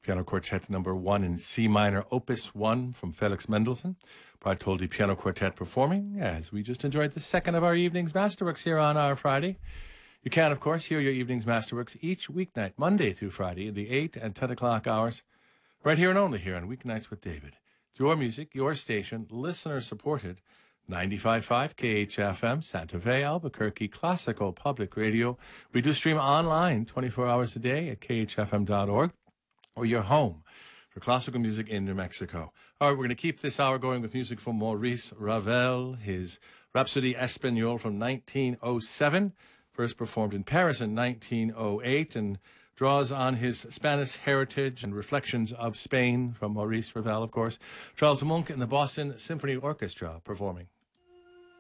Piano Quartet number 1 in C minor, Opus 1 from Felix Mendelssohn. Bartholdi Piano Quartet performing as we just enjoyed the second of our evening's Masterworks here on our Friday. You can, of course, hear your evening's Masterworks each weeknight, Monday through Friday, in the 8 and 10 o'clock hours, right here and only here on Weeknights with David. It's your music, your station, listener-supported, 95.5 KHFM, Santa Fe, Albuquerque, Classical Public Radio. We do stream online 24 hours a day at khfm.org, or your home for classical music in New Mexico. All right, we're going to keep this hour going with music from Maurice Ravel, his Rhapsody Espagnole from 1907, first performed in Paris in 1908, and draws on his Spanish heritage and reflections of Spain from Maurice Ravel, of course. Charles Monk and the Boston Symphony Orchestra performing.